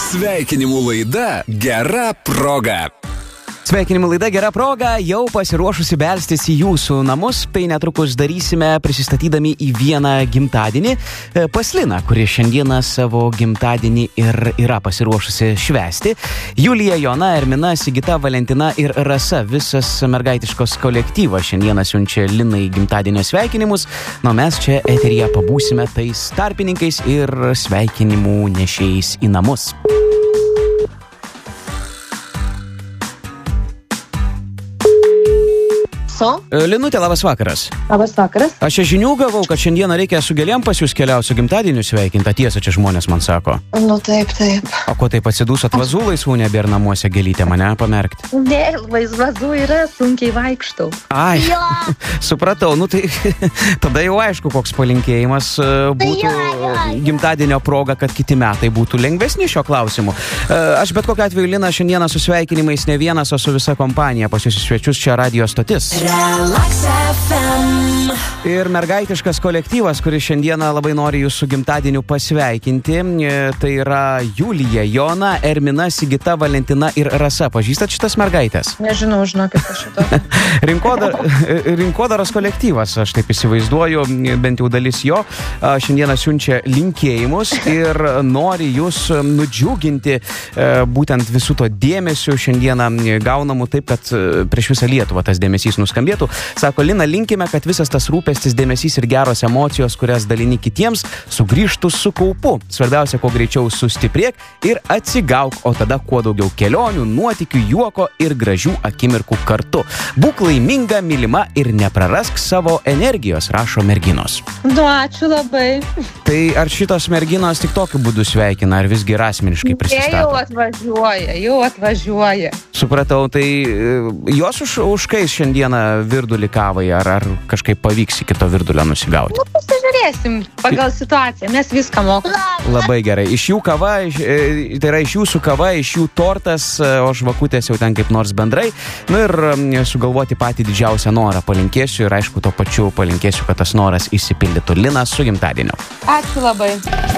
Sveikinimų laida Gera proga. Sveikinimų laida Gera proga jau pasiruošusi belstis į jūsų namus. Tai netrukus darysime prisistatydami į vieną gimtadienį. Pas Liną, kuri šiandieną savo gimtadienį ir yra pasiruošusi švęsti. Julija, Jona, Ermina, Sigita, Valentina ir Rasa. Visas mergaitiškos kolektyvas šiandieną siunčia Linai gimtadienio sveikinimus. Na, mes čia eteryje pabūsime tais tarpininkais ir sveikinimų nešėjais į namus. Linutė, labas vakaras. Labas vakaras. Aš čia žinių gavau, kad šiandieną reikia su gėlėm pas jūs keliausiu gimtadieniu sveikinti. Tiesa, čia žmonės man sako. Nu taip. O ko taip atsidūsot, vazų laisvų nebėr namuose, gėlytė mane pamerkti? Ne, vazų yra, sunkiai vaikštau. Ai, supratau, nu tai tada jau aišku, koks palinkėjimas būtų gimtadienio proga, kad kiti metai būtų lengvesni šio klausimu. Aš bet kokiu atveju, Lina, šiandieną su sveikinimais ne vienas, o su visa kompanija pas jūs svečius čia radio stotis. Relax FM. Ir mergaitiškas kolektyvas, kuris šiandieną labai nori jūsų gimtadieniu pasveikinti, tai yra Julija, Jona, Ermina, Sigita, Valentina ir Rasa. Pažįstat šitas mergaitės? Nežinau, žinokit, aš šito. Rinkodaros kolektyvas, aš taip įsivaizduoju, bent jau dalis jo, šiandieną siunčia linkėjimus ir nori jūs nudžiuginti būtent visų to dėmesio šiandieną gaunamų taip, kad prieš visą Lietuvą tas dėmesys nuskambėtų. Sako, Lina, linkime, kad visas tas rūpestis, dėmesys ir geros emocijos, kurias dalini kitiems, sugrįžtų su kaupu. Svarbiausia, kuo greičiau sustiprėk ir atsigauk, o tada kuo daugiau kelionių, nuotykių, juoko ir gražių akimirkų kartu. Būk laiminga, mylima ir neprarask savo energijos, rašo merginos. Nu, ačiū labai. Tai ar šitos merginos tik tokiu būdu sveikina, ar visgi ir asmeniškai prisistato? Jau atvažiuoja. Supratau, tai jos užkais šiandieną virdulį kavai, ar kažkaip pavyks iki to virdulio nusigauti? Nu, pasižiūrėsim pagal situaciją, mes viską mokam. Labai gerai. Iš jų kava, tai yra iš jūsų kava, iš jų tortas, o žvakutės jau ten kaip nors bendrai. Nu ir sugalvoti patį didžiausią norą palinkėsiu ir aišku, to pačiu palinkėsiu, kad tas noras išsipildytų. Lina, su gimtadieniu. Ačiū labai.